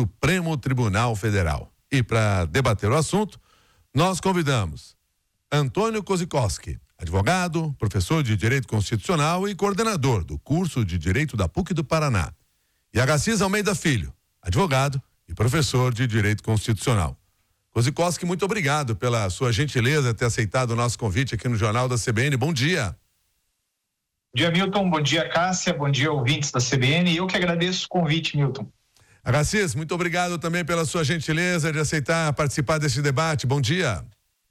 Supremo Tribunal Federal. E para debater o assunto, nós convidamos Antônio Kozikowski, advogado, professor de Direito Constitucional e coordenador do curso de Direito da PUC do Paraná. E Agassiz Almeida Filho, advogado e professor de Direito Constitucional. Kozikowski, muito obrigado pela sua gentileza ter aceitado o nosso convite aqui no Jornal da CBN. Bom dia. Bom dia, Milton. Bom dia, Cássia. Bom dia, ouvintes da CBN. Eu que agradeço o convite, Milton. Agassiz, muito obrigado também pela sua gentileza de aceitar participar desse debate. Bom dia.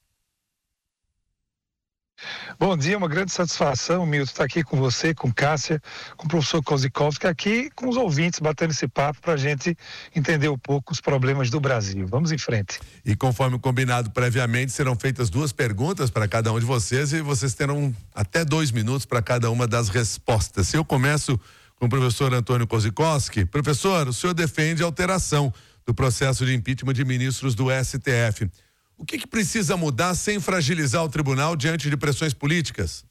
Bom dia, uma grande satisfação, Milton, estar aqui com você, com Cássia, com o professor Kozikowski, aqui com os ouvintes, batendo esse papo para a gente entender um pouco os problemas do Brasil. Vamos em frente. E conforme combinado previamente, serão feitas 2 perguntas para cada um de vocês e vocês terão até 2 minutos para cada uma das respostas. Eu começo com o professor Antônio Kozikowski. Professor, o senhor defende a alteração do processo de impeachment de ministros do STF. O que precisa mudar sem fragilizar o tribunal diante de pressões políticas?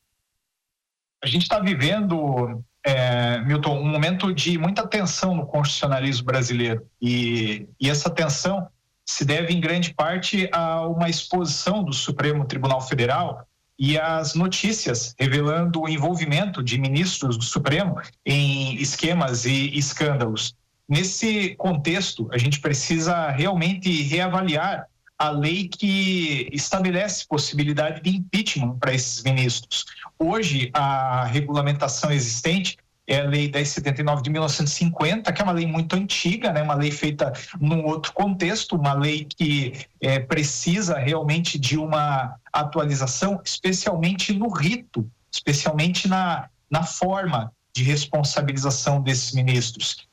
A gente está vivendo, Milton, um momento de muita tensão no constitucionalismo brasileiro. E essa tensão se deve, em grande parte, a uma exposição do Supremo Tribunal Federal e as notícias revelando o envolvimento de ministros do Supremo em esquemas e escândalos. Nesse contexto, a gente precisa realmente reavaliar a lei que estabelece possibilidade de impeachment para esses ministros. Hoje, a regulamentação existente é a Lei 1079 de 1950, que é uma lei muito antiga, né? Uma lei feita num outro contexto, uma lei que precisa realmente de uma atualização, especialmente no rito, especialmente na forma de responsabilização desses ministros.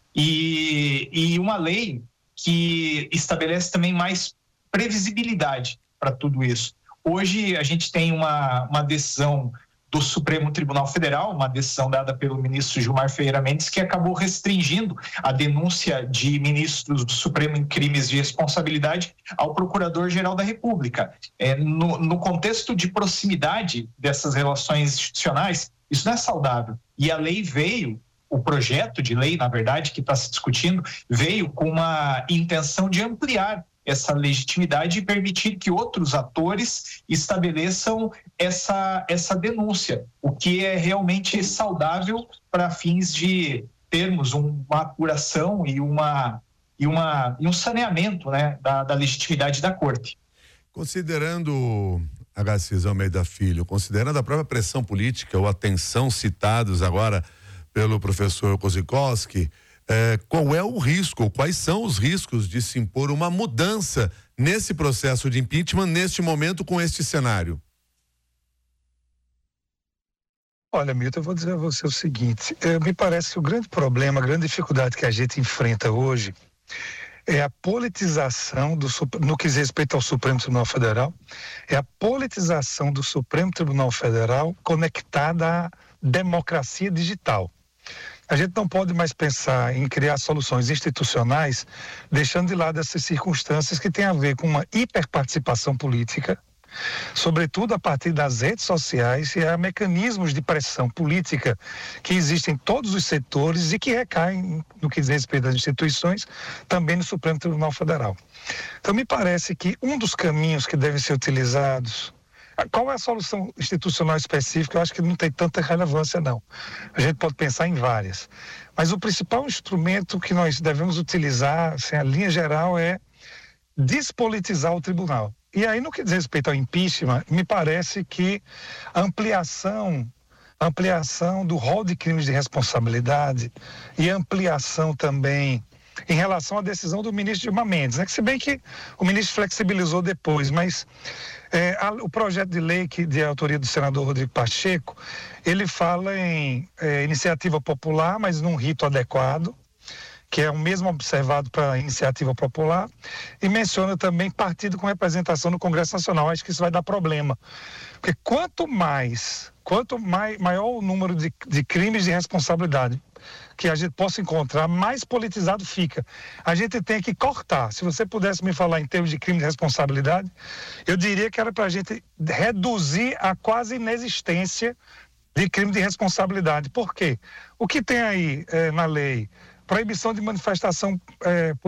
E uma lei que estabelece também mais previsibilidade para tudo isso. Hoje a gente tem uma decisão do Supremo Tribunal Federal, uma decisão dada pelo ministro Gilmar Ferreira Mendes, que acabou restringindo a denúncia de ministros do Supremo em crimes de responsabilidade ao Procurador-Geral da República. No contexto de proximidade dessas relações institucionais, isso não é saudável. E a lei o projeto de lei, na verdade, que está se discutindo, veio com uma intenção de ampliar essa legitimidade e permitir que outros atores estabeleçam essa denúncia, o que é realmente saudável para fins de termos uma apuração e um saneamento, né, da legitimidade da Corte. Considerando, Agassiz Almeida Filho, considerando a própria pressão política ou a tensão citados agora pelo professor Kozikowski, qual é o risco, quais são os riscos de se impor uma mudança nesse processo de impeachment, neste momento, com este cenário? Olha, Milton, eu vou dizer a você o seguinte, me parece que o grande problema, a grande dificuldade que a gente enfrenta hoje é a politização no que diz respeito ao Supremo Tribunal Federal, é a politização do Supremo Tribunal Federal conectada à democracia digital. A gente não pode mais pensar em criar soluções institucionais, deixando de lado essas circunstâncias que têm a ver com uma hiperparticipação política, sobretudo a partir das redes sociais e há mecanismos de pressão política que existem em todos os setores e que recaem, no que diz respeito às instituições, também no Supremo Tribunal Federal. Então, me parece que um dos caminhos que devem ser utilizados... Qual é a solução institucional específica? Eu acho que não tem tanta relevância, não. A gente pode pensar em várias. Mas o principal instrumento que nós devemos utilizar, assim, a linha geral, é despolitizar o tribunal. E aí, no que diz respeito ao impeachment, me parece que a ampliação do rol de crimes de responsabilidade e a ampliação também em relação à decisão do ministro Gilmar Mendes, né? Que se bem que o ministro flexibilizou depois, mas o projeto de lei de autoria do senador Rodrigo Pacheco, ele fala em iniciativa popular, mas num rito adequado, que é o mesmo observado para a iniciativa popular, e menciona também partido com representação no Congresso Nacional. Acho que isso vai dar problema, porque quanto maior o número de crimes de responsabilidade que a gente possa encontrar, mais politizado fica. A gente tem que cortar. Se você pudesse me falar em termos de crime de responsabilidade, eu diria que era para a gente reduzir a quase inexistência de crime de responsabilidade. Por quê? O que tem aí na lei? Proibição de manifestação